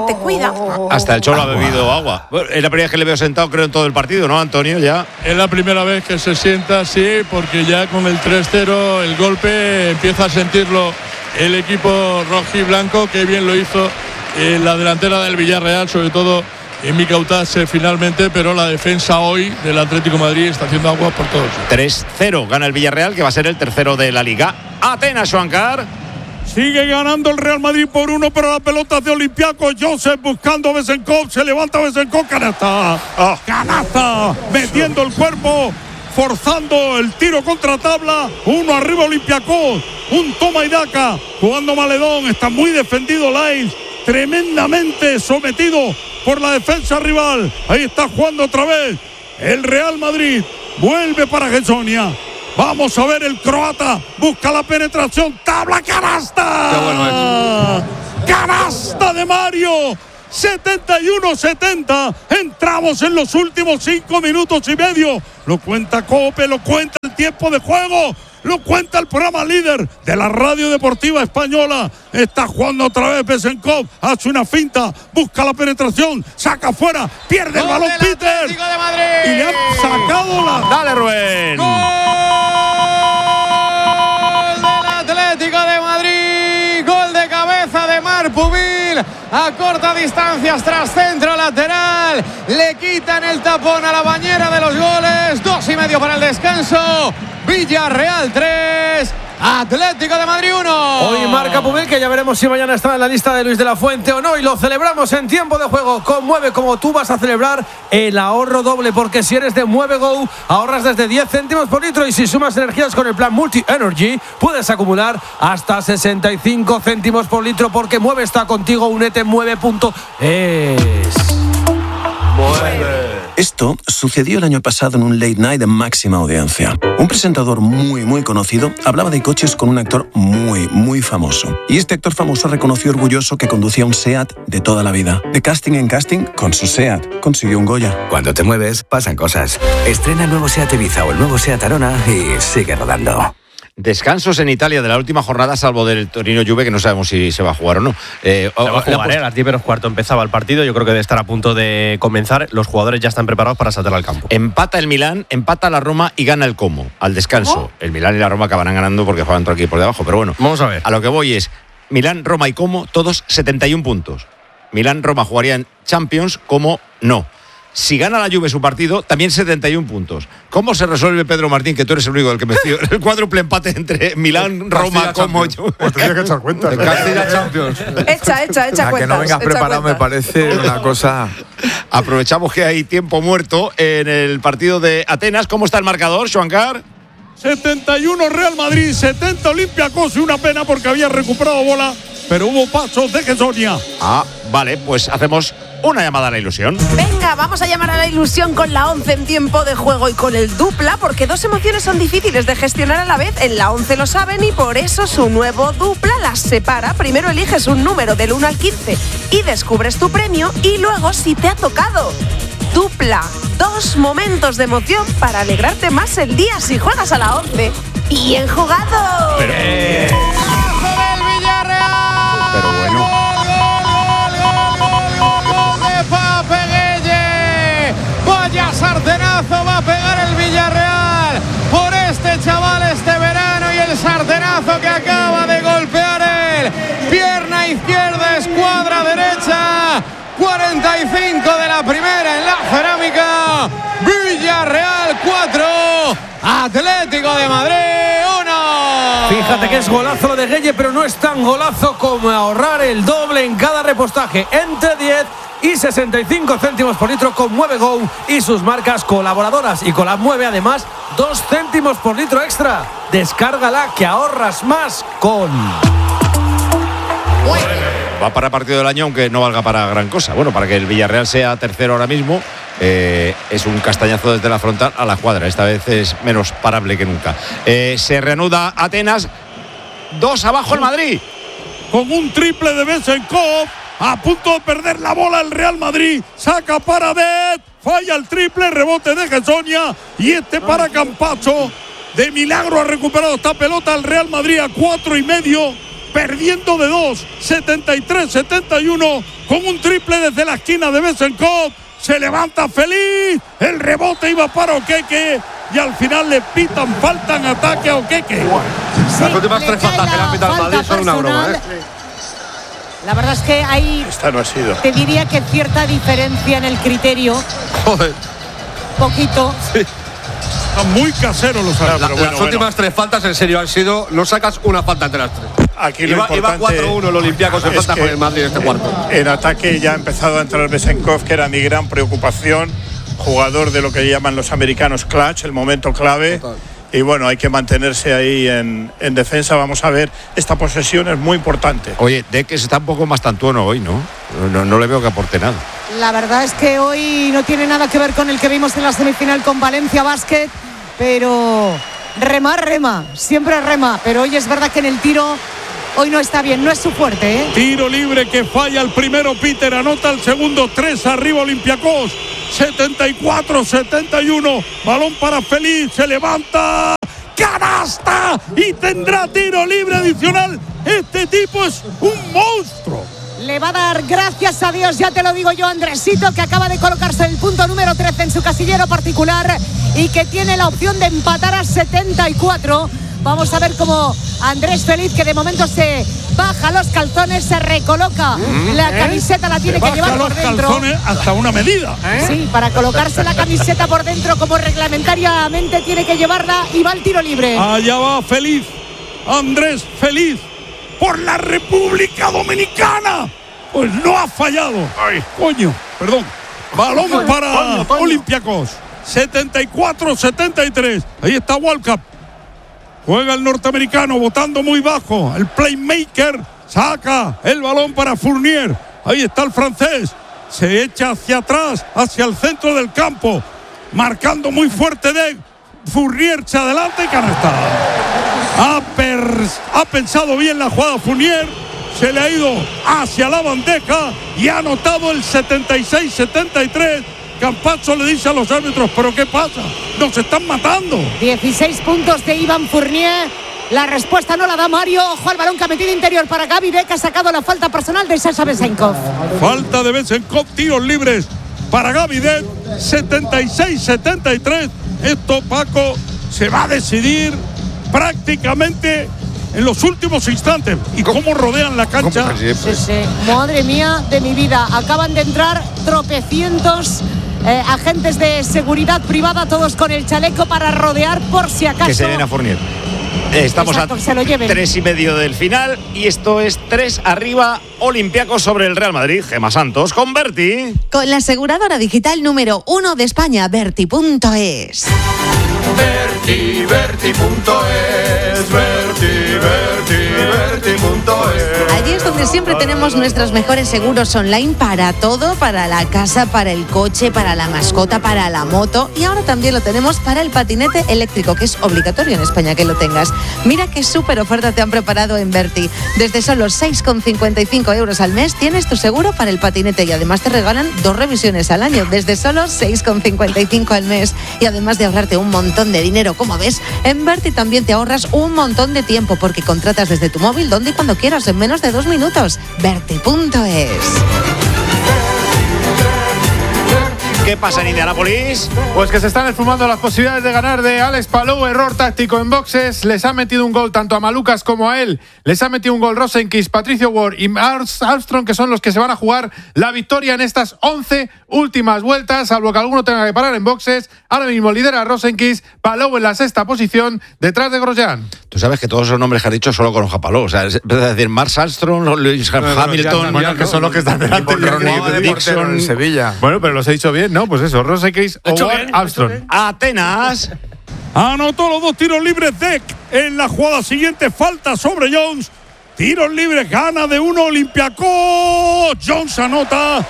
te cuida. Hasta el Cholo ha bebido agua. Bueno, es la primera vez que le veo sentado, creo, en todo el partido, ¿no, Antonio? Ya. Es la primera vez que se sienta así, porque ya con el 3-0, el golpe, empieza a sentirlo el equipo rojiblanco. Qué bien lo hizo en la delantera del Villarreal, sobre todo en Mika Utase finalmente, pero la defensa hoy del Atlético de Madrid está haciendo agua por todos. 3-0 gana el Villarreal, que va a ser el tercero de la Liga. Atenas, Juancar. Sigue ganando el Real Madrid por 1, pero la pelota de Olympiacos. Joseph buscando a Besenkov. Se levanta Besenkov. Canasta. Canasta. Metiendo el cuerpo. Forzando el tiro contra tabla. 1 arriba Olympiacos. Un toma y daca. Jugando Maledón. Está muy defendido Lais. Tremendamente sometido por la defensa rival. Ahí está jugando otra vez el Real Madrid. Vuelve para Gessonia. Vamos a ver el croata. Busca la penetración. Tabla, canasta. Qué bueno es. Canasta de Mario. 71-70. Entramos en los últimos 5 minutos y medio. Lo cuenta COPE, lo cuenta el tiempo de juego, lo cuenta el programa líder de la radio deportiva española. Está jugando otra vez Besenkov. Hace una finta. Busca la penetración. Saca afuera. Pierde el balón Peter. Y le han sacado la... Dale, Rubén. Atlético de Madrid, gol de cabeza de Marc Pubil a corta distancia tras centro lateral, le quitan el tapón a la bañera de los goles. 2:30 para el descanso. Villarreal 3, Atlético de Madrid 1. Hoy marca Pubil, que ya veremos si mañana está en la lista de Luis de la Fuente o no, y lo celebramos en tiempo de juego con Mueve, como tú vas a celebrar el ahorro doble, porque si eres de Mueve Go ahorras desde 10 céntimos por litro, y si sumas energías con el plan Multi Energy puedes acumular hasta 65 céntimos por litro, porque Mueve está contigo. Únete en mueve.es. Esto sucedió el año pasado en un late night de máxima audiencia. Un presentador muy conocido hablaba de coches con un actor muy famoso. Y este actor famoso reconoció orgulloso que conducía un SEAT de toda la vida. De casting en casting, con su SEAT consiguió un Goya. Cuando te mueves, pasan cosas. Estrena el nuevo SEAT Ibiza o el nuevo SEAT Arona y sigue rodando. Descansos en Italia de la última jornada, salvo del Torino Juve, que no sabemos si se va a jugar o no. Se va a jugar, a las 10:15 empezaba el partido. Yo creo que debe estar a punto de comenzar. Los jugadores ya están preparados para saltar al campo. Empata el Milán, empata la Roma y gana el Como al descanso. El Milán y la Roma acabarán ganando porque juegan otro equipo por debajo. Pero bueno, vamos a ver. A lo que voy es Milán, Roma y Como, todos 71 puntos. Milán, Roma jugarían Champions, Como no. Si gana la Juve su partido, también 71 puntos. ¿Cómo se resuelve, Pedro Martín, que tú eres el único del que me dio el cuádruple empate entre Milán, Roma, Como Juve? Pues tendría que echar cuentas. El Castilla Champions. Echa cuentas. Que no vengas preparado me parece una cosa... Aprovechamos que hay tiempo muerto en el partido de Atenas. ¿Cómo está el marcador, Juancar? 71 Real Madrid, 70 Olympiacos, y una pena porque había recuperado bola, pero hubo pasos de Gessonia. Vale, pues hacemos una llamada a la ilusión. Venga, vamos a llamar a la ilusión con la 11 en tiempo de juego y con el dupla, porque dos emociones son difíciles de gestionar a la vez. En la 11 lo saben y por eso su nuevo dupla las separa. Primero eliges un número del 1 al 15 y descubres tu premio, y luego, si te ha tocado dupla, 2 momentos de emoción para alegrarte más el día si juegas a la 11. ¡Bien jugado! Pero bueno. Vaya sartenazo va a pegar el Villarreal por este chaval este verano, y el sartenazo que acaba de golpear él. Pierna izquierda, escuadra derecha. 45 de la primera en la cerámica. Villarreal 4, Atlético de Madrid 1. Fíjate que es golazo lo de Gueye, pero no es tan golazo como ahorrar el doble en cada repostaje, entre 10 y 65 céntimos por litro con Mueve Go y sus marcas colaboradoras. Y con la Mueve, además, 2 céntimos por litro extra. Descárgala, que ahorras más con... Va para partido del año, aunque no valga para gran cosa. Bueno, para que el Villarreal sea tercero ahora mismo, es un castañazo desde la frontal a la cuadra. Esta vez es menos parable que nunca. Se reanuda Atenas. 2 abajo el Madrid. Con un triple de Besenkov. A punto de perder la bola el Real Madrid. Saca para Det. Falla el triple. Rebote de Gessonia. Y para Campazzo. De milagro ha recuperado esta pelota el Real Madrid a 4,5. perdiendo de 2, 73-71, con un triple desde la esquina de Bezenkov. Se levanta feliz, el rebote iba para Okeke y al final le pitan falta en ataque a Okeke. Sí, las últimas 3 faltas que le han pitado al Madrid son una broma, ¿eh? La verdad es que hay, esta no ha sido. Te diría que cierta diferencia en el criterio. Joder. Poquito. Sí. Están muy caseros los árbitros. Las últimas 3 faltas, en serio, han sido. No sacas una falta entre las 3. Aquí iba 4-1 el Olympiacos en falta con el Madrid este cuarto. En ataque ya ha empezado a entrar Bezenkov, que era mi gran preocupación. Jugador de lo que llaman los americanos clutch, el momento clave. Total. Y bueno, hay que mantenerse ahí en defensa. Vamos a ver, esta posesión es muy importante. Oye, Deck está un poco más tantuono hoy, ¿no? No le veo que aporte nada. La verdad es que hoy no tiene nada que ver con el que vimos en la semifinal con Valencia Basket, pero rema, siempre rema. Pero hoy es verdad que en el tiro hoy no está bien, no es su fuerte, ¿eh? Tiro libre que falla el primero Peter, anota el segundo, 3 arriba Olympiacos. 74-71, balón para Feliz, se levanta, canasta y tendrá tiro libre adicional. Este tipo es un monstruo. Le va a dar, gracias a Dios, ya te lo digo yo, Andresito, que acaba de colocarse el punto número 13 en su casillero particular y que tiene la opción de empatar a 74. Vamos a ver cómo Andrés Feliz, que de momento se baja los calzones, se recoloca la camiseta, la tiene que llevar por dentro. Los calzones hasta una medida. Sí, para colocarse la camiseta por dentro como reglamentariamente tiene que llevarla y va al tiro libre. Allá va Feliz, Andrés Feliz, por la República Dominicana. Pues no ha fallado. Ay, coño, perdón. Balón para Olympiacos. 74-73. Ahí está Walcott. Juega el norteamericano, botando muy bajo. El playmaker saca el balón para Fournier. Ahí está el francés. Se echa hacia atrás, hacia el centro del campo. Marcando muy fuerte de Fournier. Se adelanta y canasta. Ha pensado bien la jugada Fournier. Se le ha ido hacia la bandeja y ha anotado el 76-73. Campazzo le dice a los árbitros, ¿pero qué pasa? ¡Nos están matando! 16 puntos de Ivan Fournier. La respuesta no la da Mario. Ojo al balón que ha metido interior para Gaby Deck. Ha sacado la falta personal de Sasha Bezenkov. Falta de Bezenkov, tiros libres para Gaby Deck. 76-73. Esto, Paco, se va a decidir prácticamente en los últimos instantes. ¿Y cómo rodean la cancha? Sí. Madre mía de mi vida. Acaban de entrar tropecientos agentes de seguridad privada, todos con el chaleco para rodear por si acaso. Que se den a Fournier. Estamos a 3:30 del final y esto es 3 arriba Olympiacos sobre el Real Madrid. Gemma Santos con Berti. Con la aseguradora digital número 1 de España, Berti.es. Berti.es, Berti.es. Allí es donde siempre tenemos nuestros mejores seguros online para todo, para la casa, para el coche, para la mascota, para la moto y ahora también lo tenemos para el patinete eléctrico, que es obligatorio en España que lo tengas. Mira qué súper oferta te han preparado en Berti. Desde solo 6,55 euros al mes tienes tu seguro para el patinete y además te regalan 2 revisiones al año desde solo 6,55 al mes. Y además de ahorrarte un montón de dinero, como ves, en Berti también te ahorras un montón de tiempo porque contratas desde tu móvil donde y cuando quieras en menos de 2 minutos. Berti.es. ¿Qué pasa en Indianápolis? Pues que se están esfumando las posibilidades de ganar de Alex Palou. Error táctico en boxes. Les ha metido un gol tanto a Malucas como a él. Les ha metido un gol Rosenquist, Patricio Ward y Armstrong, que son los que se van a jugar la victoria en estas 11 últimas vueltas, salvo que alguno tenga que parar en boxes. Ahora mismo lidera Rosenquist, Palou en la 6ª posición, detrás de Grosjean. Tú sabes que todos esos nombres que has dicho solo conozco a Palou. O sea, es decir, Mark Armstrong, Lewis Hamilton, que son los que están delante de Dixon en Sevilla. Bueno, pero los he dicho bien, ¿no? Pues eso, Rosenquist o Armstrong. Atenas. Anotó los 2 tiros libres Deck en la jugada siguiente. Falta sobre Jones. Tiros libres, gana de 1 Olympiacos. Jones anota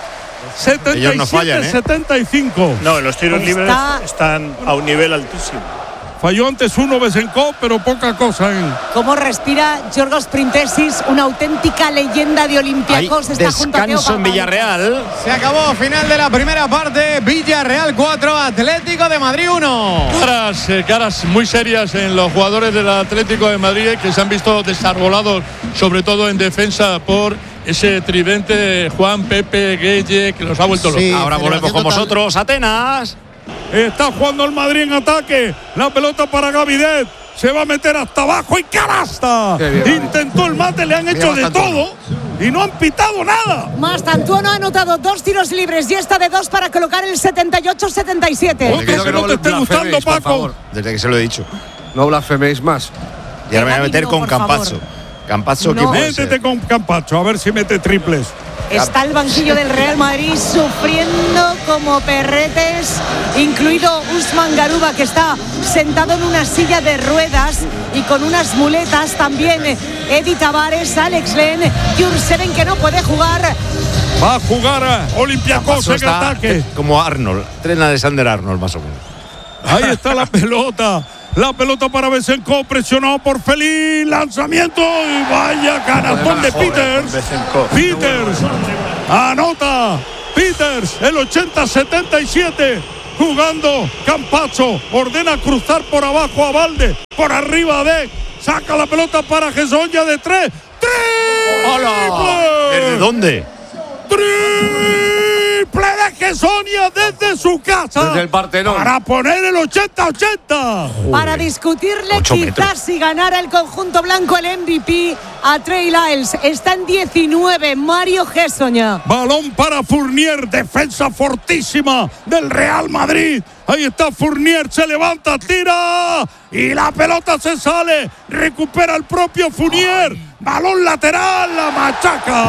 77-75. No, los tiros libres están a un nivel altísimo. Falló antes uno Besenkov, pero poca cosa él. Cómo respira Giorgos Printesis, una auténtica leyenda de Olympiacos. Hay descanso en Villarreal. Se acabó, final de la primera parte. Villarreal 4, Atlético de Madrid 1. Caras muy serias en los jugadores del Atlético de Madrid, que se han visto desarbolados, sobre todo en defensa, por ese tridente de Juan, Pepe, Gueye, que los ha vuelto locos. Ahora volvemos con vosotros, Atenas. Está jugando el Madrid en ataque. La pelota para Gavidet. Se va a meter hasta abajo y canasta. Intentó el mate, le han hecho de todo y no han pitado nada. Mastantuono ha anotado 2 tiros libres y esta de 2 para colocar el 78-77. Otro que no te esté gustando, Paco. Desde que se lo he dicho. No blasfeméis más. Y ahora me voy a meter con Campazzo. Campazzo, No. Métete con Campazzo, a ver si mete triples. Está el banquillo del Real Madrid sufriendo como perretes, incluido Usman Garuba, que está sentado en una silla de ruedas y con unas muletas. También Edi Tavares, Alex Len, Jurseven, que no puede jugar. Va a jugar Olympiacos en ataque. Como Arnold, tren Alexander Arnold, más o menos. Ahí está la pelota. La pelota para Besenkov, presionado por Feliz. Lanzamiento y vaya canastón de Peters. Peters anota. Peters, el 80-77. Jugando Campazzo. Ordena cruzar por abajo a Valde. Por arriba de. Saca la pelota para Gessonia de 3. ¡Hola! ¿Desde dónde? Triple de Gessonia desde su casa. Desde el Partenón. Para poner el 80-80. Para discutirle 8 quizás metros. si ganara el conjunto blanco el MVP a Trey Lyles. Está en 19, Mario Gessonia. Balón para Fournier, defensa fortísima del Real Madrid. Ahí está Fournier, se levanta, tira y la pelota se sale. Recupera el propio Fournier. Balón lateral, la machaca.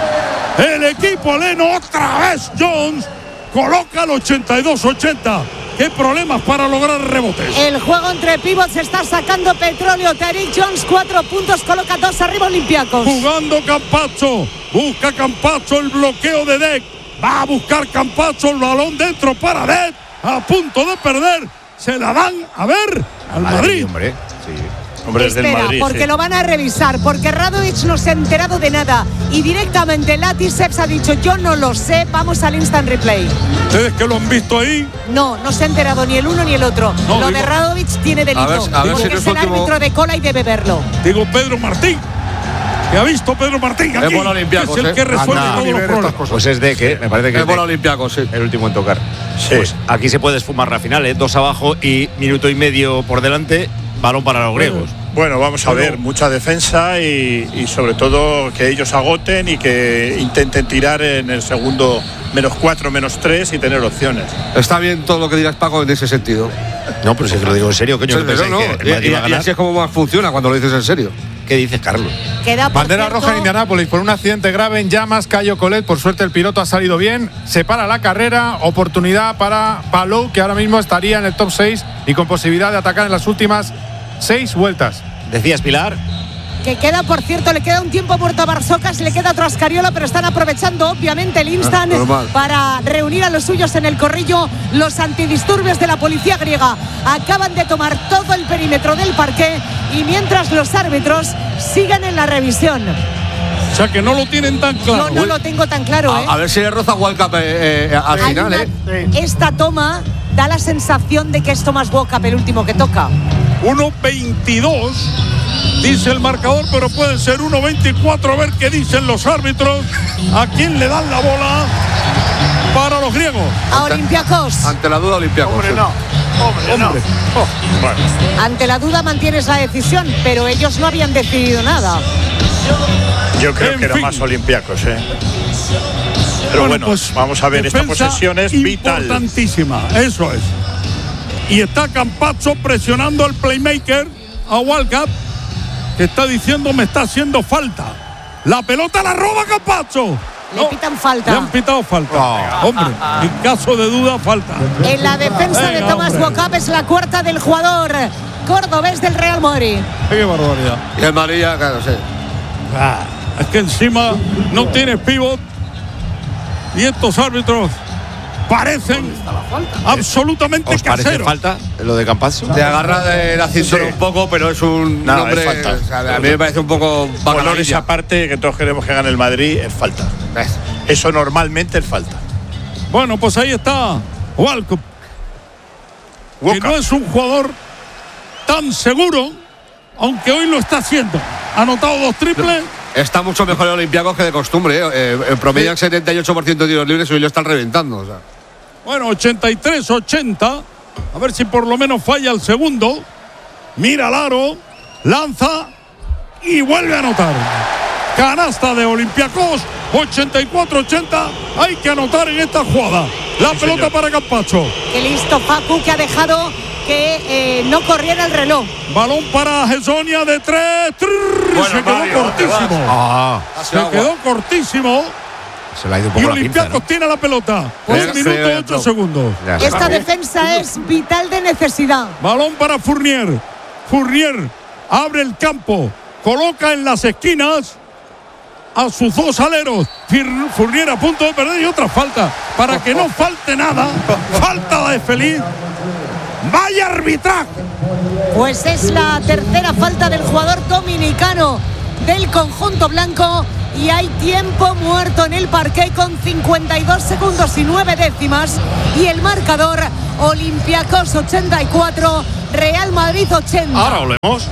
El equipo Leno, otra vez Jones, coloca el 82-80. ¿Qué problemas para lograr rebotes? El juego entre pivots está sacando petróleo. Tariq Jones, 4 puntos, coloca 2 arriba Olympiacos. Jugando Campazzo, busca Campazzo el bloqueo de Dec. Va a buscar Campazzo el balón dentro para Dec. A punto de perder. Se la dan a ver al Madrid. Hombre, sí. Hombres del Espera, Madrid, porque sí. lo van a revisar, porque Radovic no se ha enterado de nada y directamente Latiseps ha dicho yo no lo sé, vamos al instant replay. ¿Ustedes que lo han visto ahí? No se ha enterado ni el uno ni el otro. No, lo digo, de Radovic tiene delito, a ver porque si es no el es último. árbitro de cola y debe verlo. Digo Pedro Martín. ¿Qué ha visto Pedro Martín aquí? Es bola Olympiacos, es el que resuelve Anda. todos los problemas. Pues es de que me parece que Es es bola de Olympiacos, sí. el último en tocar. Sí. Pues aquí se puede esfumar la final, 2 abajo y minuto y medio por delante. Balón para los griegos. Bueno, vamos a ver, mucha defensa y sobre todo que ellos agoten y que intenten tirar en el segundo -4, -3 y tener opciones. Está bien todo lo que dirás, Paco, en ese sentido. No, pero si que lo digo en serio, coño, ¿qué pensáis No, que el Madrid va a y ganar? así es como más funciona cuando lo dices en serio. ¿Qué dices, Carlos? Queda, por Bandera cierto, roja en Indianápolis por un accidente grave en llamas. Cayo Colet, por suerte el piloto ha salido bien. Se para la carrera. Oportunidad para Palou, que ahora mismo estaría en el top 6 y con posibilidad de atacar en las últimas 6 vueltas. ¿Decías, Pilar? que queda, por cierto, le queda un tiempo muerto a Barsocas, le queda otro a Ascariola, pero están aprovechando obviamente el instant para reunir a los suyos en el corrillo. Los antidisturbios de la policía griega acaban de tomar todo el perímetro del parqué y mientras los árbitros siguen en la revisión. O sea que no lo tienen tan claro. Yo no lo tengo tan claro, A ver si le roza Walcap al Hay final, Esta toma da la sensación de que es Thomas Walcap el último que toca. 1.22 dice el marcador, pero puede ser 1.24. A ver qué dicen los árbitros. ¿A quién le dan la bola? Para los griegos. A Olympiacos. Ante la duda, Olympiacos. Hombre, no. Hombre. Ante la duda mantienes la decisión, pero ellos no habían decidido nada. Yo creo que era más Olympiacos, Pero bueno, pues, vamos a ver, esta defensa posesión es vital. Importantísima, eso es. Y está Campazzo presionando al playmaker, a Walcap, que está diciendo me está haciendo falta. La pelota la roba Campazzo. Le pitan falta. Le han pitado falta. Hombre, en caso de duda, falta. En la defensa de Thomas Walcap es la cuarta del jugador cordobés del Real Madrid. Qué barbaridad. Y el Madrid, claro, sí. Es que encima no tienes pivot y estos árbitros parecen absolutamente ¿Os parece caseros. falta lo de Campazzo? Te agarra de la cintura un poco, pero es un nombre. Es falta. O sea, a mí me parece un poco. Color esa parte que todos queremos que gane el Madrid es falta. Eso normalmente es falta. Bueno, pues ahí está Walcott, que no es un jugador tan seguro, aunque hoy lo está haciendo. Ha anotado 2 triples. Está mucho mejor el Olympiacos que de costumbre. En promedio, el 78% de tiros libres y hoy lo están reventando. O sea. Bueno, 83-80. A ver si por lo menos falla el segundo. Mira al aro, lanza y vuelve a anotar. Canasta de Olympiacos, 84-80. Hay que anotar en esta jugada. La pelota para Campazzo. Qué listo Facu, que ha dejado que no corriera el reloj. Balón para Hezonja de 3. Se quedó cortísimo. Se quedó cortísimo. Se le ha ido un poco Y la pinza, Olympiacos ¿no? tiene la pelota. 1 minuto y 8 segundos. Esta defensa es vital de necesidad. Balón para Fournier. Fournier abre el campo. Coloca en las esquinas a sus 2 aleros. Fournier a punto de perder y otra falta. Para que no falte nada. Falta de Feliz. ¡Vaya arbitraje! Pues es la tercera falta del jugador dominicano del conjunto blanco y hay tiempo muerto en el parqué con 52 segundos y 9 décimas y el marcador Olympiacos 84, Real Madrid 80. Ahora volvemos.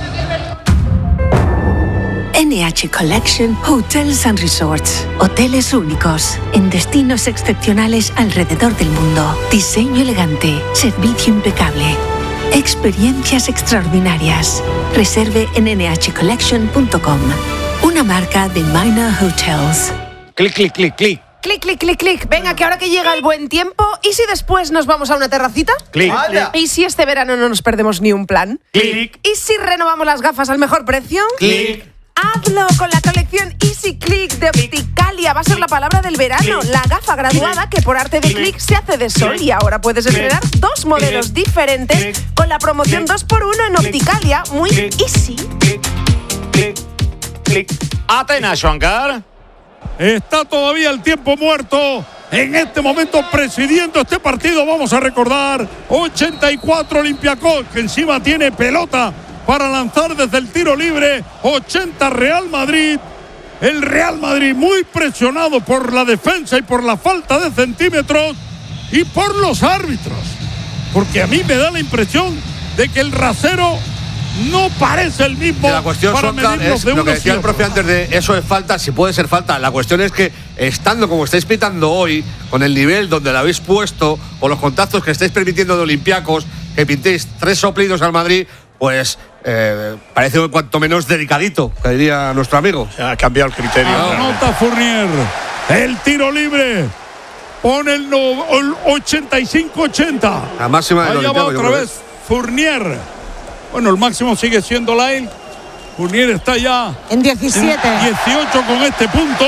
NH Collection Hotels and Resorts. Hoteles únicos en destinos excepcionales alrededor del mundo. Diseño elegante, servicio impecable, experiencias extraordinarias. Reserve en nhcollection.com. Una marca de Minor Hotels. Clic, clic, clic, clic. Clic, clic, clic, clic. Venga, que ahora que llega el buen tiempo, ¿y si después nos vamos a una terracita? Clic. ¿Y si este verano no nos perdemos ni un plan? Clic. ¿Y si renovamos las gafas al mejor precio? Clic. Hazlo con la colección Easy Click de Opticalia. Va a ser la palabra del verano. La gafa graduada que por arte de clic se hace de sol. Y ahora puedes estrenar 2 modelos diferentes con la promoción 2x1 en Opticalia. Muy easy. Atenas, Juancar. Está todavía el tiempo muerto. En este momento presidiendo este partido, vamos a recordar 84 Olympiacos, que encima tiene pelota para lanzar desde el tiro libre. 80 Real Madrid. El Real Madrid muy presionado por la defensa y por la falta de centímetros y por los árbitros. Porque a mí me da la impresión de que el rasero no parece el mismo. La cuestión, para Soncar, medirlos es de lo que unos decía y el profe otros. antes de eso es falta, si puede ser falta. La cuestión es que estando como estáis pitando hoy, con el nivel donde lo habéis puesto, con los contactos que estáis permitiendo de Olympiacos, que pintéis 3 soplidos al Madrid, pues parece cuanto menos delicadito, que diría nuestro amigo. Ha cambiado el criterio. Anota Fournier. El tiro libre. Pone el 85-80. La máxima del Allá va Olympiacos, yo otra creo. vez Fournier. Bueno, el máximo sigue siendo Lyle. Fournier está ya en 17. 18 con este punto.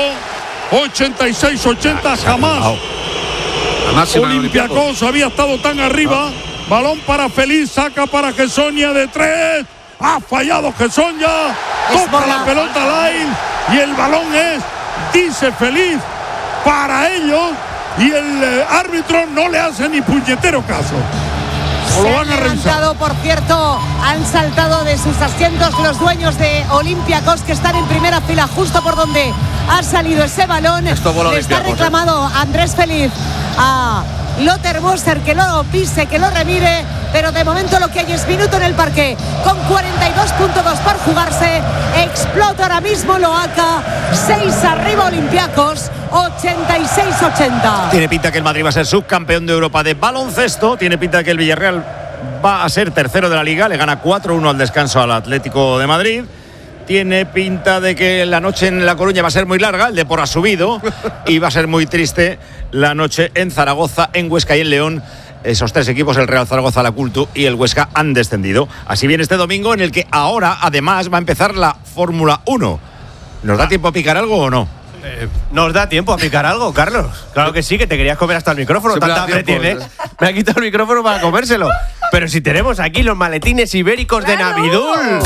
86-80 jamás. Olympiacos había estado tan arriba. Balón para Feliz, saca para Hezonja de 3. Ha fallado Hezonja. Toca la pelota Lyle. Y el balón es, dice Feliz, para ellos. Y el árbitro no le hace ni puñetero caso. O lo van a revisar. Por cierto, han saltado de sus asientos los dueños de Olympiacos, que están en primera fila justo por donde ha salido ese balón. Le está reclamado Andrés Feliz a Lothar Moser que lo pise, que lo remire, pero de momento lo que hay es minuto en el parque con 42.2 por jugarse. Explota ahora mismo Loaca. 6 arriba Olympiacos, 86-80. Tiene pinta que el Madrid va a ser subcampeón de Europa de baloncesto. Tiene pinta que el Villarreal va a ser tercero de la Liga. Le gana 4-1 al descanso al Atlético de Madrid. Tiene pinta de que la noche en La Coruña va a ser muy larga, el Depor ha subido, y va a ser muy triste la noche en Zaragoza, en Huesca y en León. Esos 3 equipos, el Real Zaragoza, la Cultu y el Huesca, han descendido. Así viene este domingo, en el que ahora, además, va a empezar la Fórmula 1. ¿Nos da tiempo a picar algo o no? ¿Nos da tiempo a picar algo, Carlos? Claro que sí, que te querías comer hasta el micrófono. Siempre Tanta da hambre tiempo, tienes. Me ha quitado el micrófono para comérselo. Pero si tenemos aquí los maletines ibéricos de Navidul.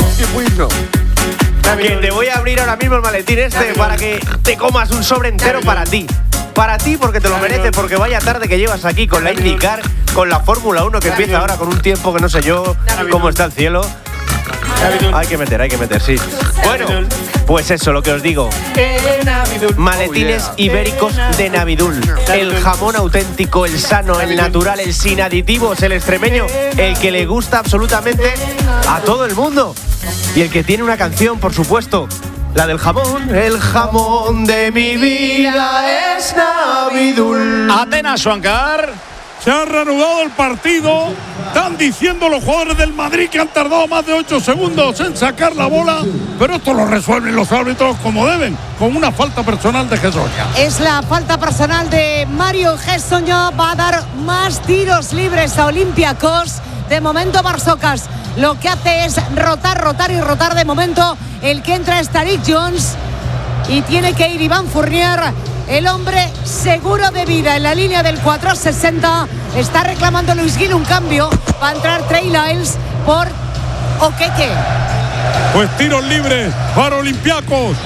Que te voy a abrir ahora mismo el maletín para que te comas un sobre entero para ti. Para ti, porque te lo mereces, porque vaya tarde que llevas aquí con la IndyCar, con la Fórmula 1 que empieza ahora con un tiempo que no sé yo cómo está el cielo. Hay que meter, sí. Bueno, pues eso, lo que os digo. Maletines ibéricos de Navidul. El jamón auténtico, el sano, el natural, el sin aditivos, el extremeño, el que le gusta absolutamente a todo el mundo. Y el que tiene una canción, por supuesto, la del jamón. El jamón de mi vida es Navidul. Atenas, Juancar. Se ha reanudado el partido. Están diciendo los jugadores del Madrid que han tardado más de 8 segundos en sacar la bola, pero esto lo resuelven los árbitros como deben, con una falta personal de Gessoña. Es la falta personal de Mario Gessoña. Va a dar más tiros libres a Olympiacos. De momento Barsocas lo que hace es rotar de momento. El que entra es Tariq Jones y tiene que ir Iván Fournier, el hombre seguro de vida en la línea del 460. Está reclamando Luis Gil un cambio. Va a entrar Trey Lyles por Okeke. Pues tiros libres para Olympiacos.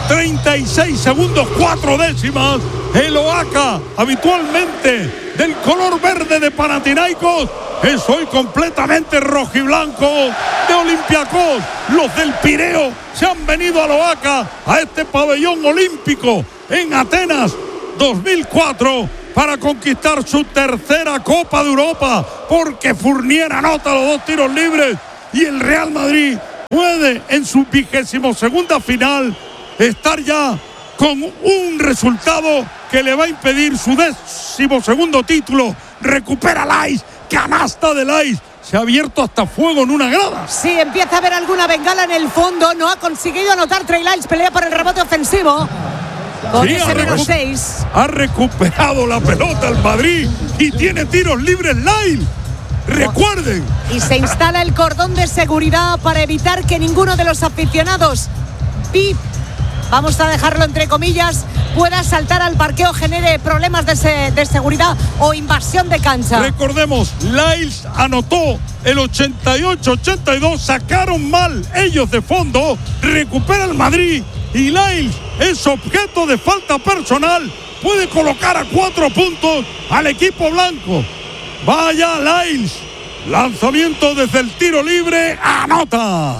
36 segundos, 4 décimas. El Oaxaca, habitualmente del color verde de Panathinaikos, es hoy completamente rojiblanco de Olympiacos. Los del Pireo se han venido al Oaxaca, a este pabellón olímpico en Atenas 2004, para conquistar su tercera Copa de Europa, porque Fournier anota los 2 tiros libres y el Real Madrid puede en su 22ª final estar ya con un resultado que le va a impedir su 12º título. Recupera Lyles, canasta de Lyles. Se ha abierto hasta fuego en una grada. Sí, empieza a haber alguna bengala en el fondo. No ha conseguido anotar Trey Lyles. Pelea por el rebote ofensivo. Con sí, ese menos 6. Ha recuperado la pelota el Madrid y tiene tiros libres Lyles. Recuerden. Y se instala el cordón de seguridad para evitar que ninguno de los aficionados VIP, vamos a dejarlo entre comillas, pueda saltar al parqueo, genere problemas de seguridad o invasión de cancha. Recordemos, Lyles anotó el 88-82, sacaron mal ellos de fondo, recupera el Madrid y Lyles es objeto de falta personal, puede colocar a 4 puntos al equipo blanco. Vaya Lyles, lanzamiento desde el tiro libre, anota.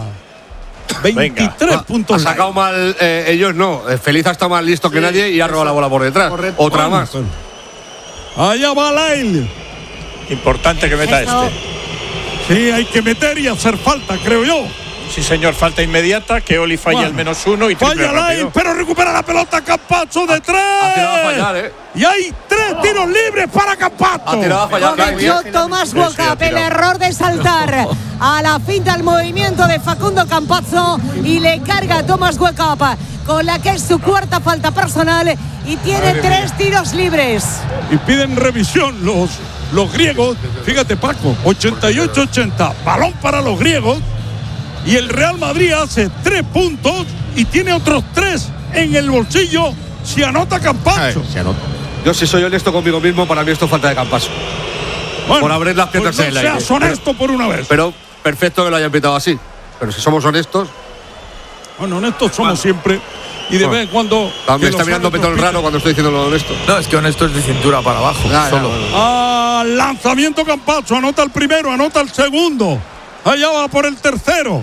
23 puntos. Ha sacado mal ellos, no. Feliz ha estado más listo que nadie y ha robado la bola por detrás. Correcto. Otra más. Allá va Lyles. Importante que meta este. Sí, hay que meter y hacer falta, creo yo. Sí, señor, falta inmediata, que Oli falla el -1 y triple falla Lyles, pero recupera la pelota Campazzo de 3. Ha tirado a fallar, Y hay 3 tiros libres para Campazzo. Ha tirado a fallar. Cometió Tomás Walkup el error de saltar a la finta al movimiento de Facundo Campazzo y le carga a Tomás Walkup, con la que es su 4ª falta personal y tiene 3 tiros libres. Y piden revisión los griegos. Fíjate, Paco, 88-80, balón para los griegos. Y el Real Madrid hace 3 puntos y tiene otros 3 en el bolsillo si anota Campazzo. Yo, si soy honesto conmigo mismo, para mí esto es falta de Campazzo. Bueno, por abrir las piernas pues en el aire. seas honesto por una vez. Pero perfecto que lo hayan pitado así. Pero si somos honestos. Bueno, honestos somos siempre. Y de vez en cuando. También está mirando petón raro cuando estoy diciendo lo honesto. No, es que honesto es de cintura para abajo. Solo. Lanzamiento Campazzo, anota el primero, anota el segundo. Allá va por el tercero.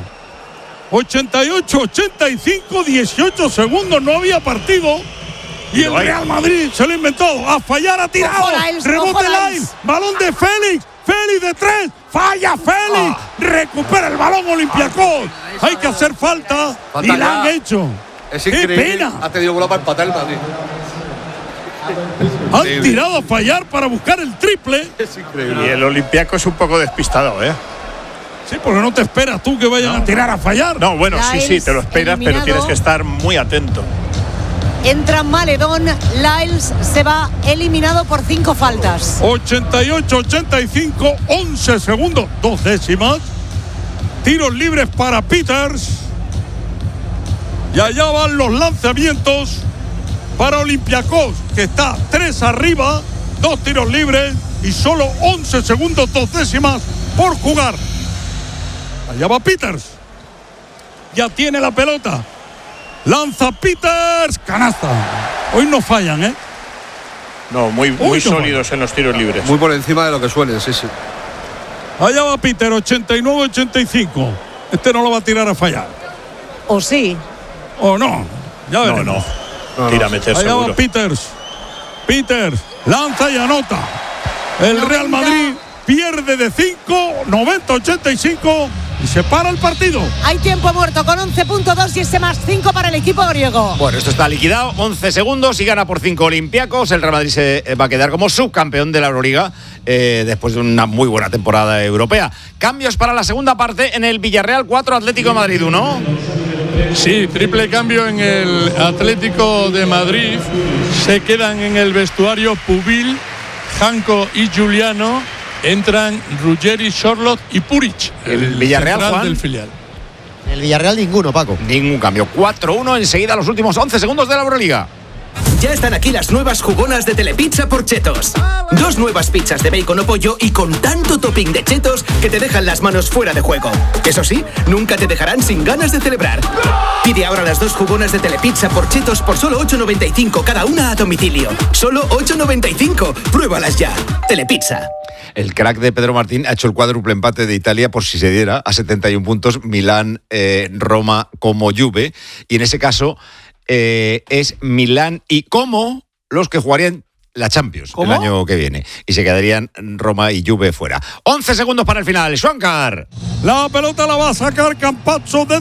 88-85, 18 segundos, no había partido. Y el Real Madrid se lo ha inventado. A fallar, ha tirado. Rebote Lyles. Balón de Félix. Félix de 3. Falla Félix. Recupera el balón Olympiacos. Hay que hacer falta y la han hecho. Es increíble. ¡Qué pena! Ha tenido bola para empatar el Madrid. Han tirado a fallar para buscar el triple. Es increíble. Y el Olympiacos es un poco despistado, ¿eh? Sí, porque no te esperas tú que vayan a tirar a fallar. No, bueno, sí, te lo esperas, eliminado. pero tienes que estar muy atento. Entra Maledón, Lyles se va eliminado por 5 faltas. 88-85, 11 segundos, 2 décimas. Tiros libres para Peters. Y allá van los lanzamientos para Olympiacos, que está 3 arriba, 2 tiros libres y solo 11 segundos, 2 décimas por jugar. Allá va Peters. Ya tiene la pelota. Lanza Peters. Canasta. Hoy no fallan, ¿eh? No, muy sólidos en los tiros libres. Muy por encima de lo que suelen, sí. Allá va Peter, 89-85. Este no lo va a tirar a fallar. ¿O sí? ¿O no? Ya veremos. No. Tira a meter allá seguro. va Peters lanza y anota. El Real Madrid pierde de 5, 90-85 y se para el partido. Hay tiempo muerto con 11.2 y ese más 5 para el equipo griego. Bueno, esto está liquidado, 11 segundos y gana por 5 Olympiacos. El Real Madrid se va a quedar como subcampeón de la Euroliga después de una muy buena temporada europea. Cambios para la segunda parte en el Villarreal 4, Atlético de Madrid 1. Sí, triple cambio en el Atlético de Madrid. Se quedan en el vestuario Pubil, Janko y Giuliano. Entran Ruggeri, Charlotte y Puric. El Villarreal, Juan. Del filial. El Villarreal ninguno, Paco. Ningún cambio. 4-1 enseguida los últimos 11 segundos de la Euroliga. Ya están aquí las nuevas jugonas de Telepizza por Chetos. 2 nuevas pizzas de bacon o pollo y con tanto topping de chetos que te dejan las manos fuera de juego. Eso sí, nunca te dejarán sin ganas de celebrar. Pide ahora las 2 jugonas de Telepizza por Chetos por solo 8,95 cada una a domicilio. Solo 8,95. Pruébalas ya. Telepizza. El crack de Pedro Martín ha hecho el cuádruple empate de Italia por si se diera a 71 puntos Milán, Roma como Juve. Y en ese caso es Milán y Como los que jugarían la Champions el año que viene. Y se quedarían Roma y Juve fuera. 11 segundos para el final. Schwankar. La pelota la va a sacar Campazzo desde